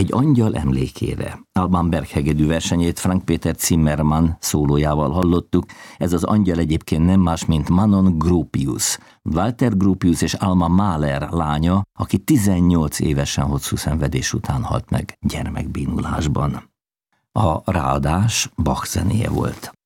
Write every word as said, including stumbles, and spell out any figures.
Egy angyal emlékére. Alban Berg hegedű versenyét Frank Peter Zimmermann szólójával hallottuk. Ez az angyal egyébként nem más, mint Manon Gropius. Walter Gropius és Alma Mahler lánya, aki tizennyolc évesen hosszú szenvedés után halt meg gyermekbénulásban. A ráadás Bach zenéje volt.